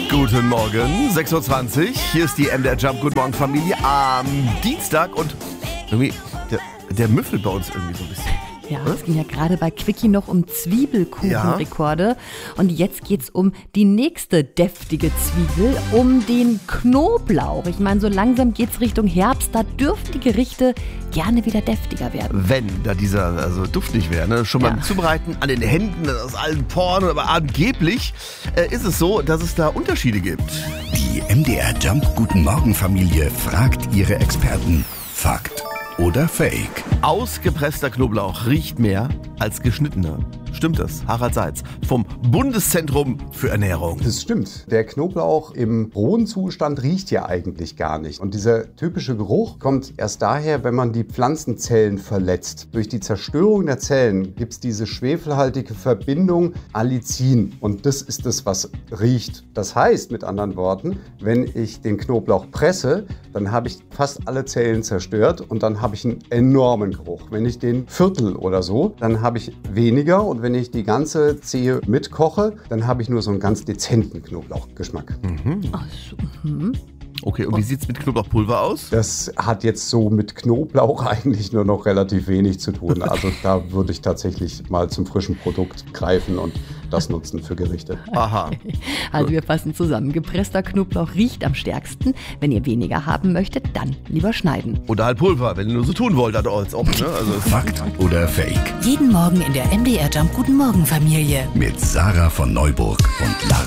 Guten Morgen, 6.20 Uhr. Hier ist die MDR Jump Good Morning Familie am Dienstag und irgendwie der müffelt bei uns irgendwie so ein bisschen. Ja, es ging ja gerade bei Quickie noch um Zwiebelkuchenrekorde. Und jetzt geht's um die nächste deftige Zwiebel, um den Knoblauch. Ich meine, so langsam geht's Richtung Herbst, da dürfen die Gerichte gerne wieder deftiger werden. Wenn da dieser Duft nicht wäre, ne? Schon beim Zubereiten an den Händen aus allen Poren, aber angeblich ist es so, dass es da Unterschiede gibt. Die MDR Jump Guten Morgen Familie fragt ihre Experten. Fakt oder Fake? Ausgepresster Knoblauch riecht mehr als geschnittener. Stimmt das? Harald Seitz vom Bundeszentrum für Ernährung. Das stimmt. Der Knoblauch im rohen Zustand riecht ja eigentlich gar nicht. Und dieser typische Geruch kommt erst daher, wenn man die Pflanzenzellen verletzt. Durch die Zerstörung der Zellen gibt es diese schwefelhaltige Verbindung Allicin. Und das ist das, was riecht. Das heißt, mit anderen Worten, wenn ich den Knoblauch presse, dann habe ich fast alle Zellen zerstört und dann habe ich einen enormen Geruch. Wenn ich den viertel oder so, dann habe ich weniger. Und wenn ich die ganze Zehe mitkoche, dann habe ich nur so einen ganz dezenten Knoblauchgeschmack. Ach so, Okay, und wie sieht es mit Knoblauchpulver aus? Das hat jetzt so mit Knoblauch eigentlich nur noch relativ wenig zu tun. Also da würde ich tatsächlich mal zum frischen Produkt greifen und das nutzen für Gerichte. Aha. Also wir fassen zusammen. Gepresster Knoblauch riecht am stärksten. Wenn ihr weniger haben möchtet, dann lieber schneiden. Oder halt Pulver, wenn ihr nur so tun wollt, als ob, ne? Also Fakt oder Fake? Jeden Morgen in der MDR Jump Guten Morgen Familie. Mit Sarah von Neuburg und Lars